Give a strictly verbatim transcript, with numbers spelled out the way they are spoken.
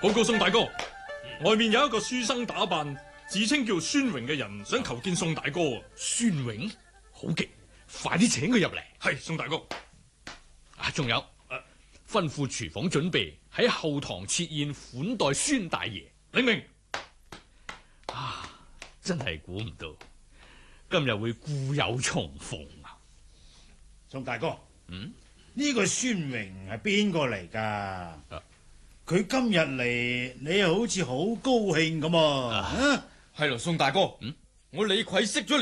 報告宋大哥，外面有一個書生打扮，自稱叫孫榮嘅人，想求見宋大哥。 孫榮，好極，快啲請佢入嚟。 係，宋大哥。 啊，仲有，啊、吩咐廚房準備喺後堂設宴款待孫大爺。 領命。 啊，真係估唔到，今日會故友重逢啊！ 宋大哥， 嗯， 呢個孫榮係邊個嚟噶？佢、啊、今日嚟，你又好似好高興咁啊？ 係咯，宋大哥，嗯，我李逵識咗你。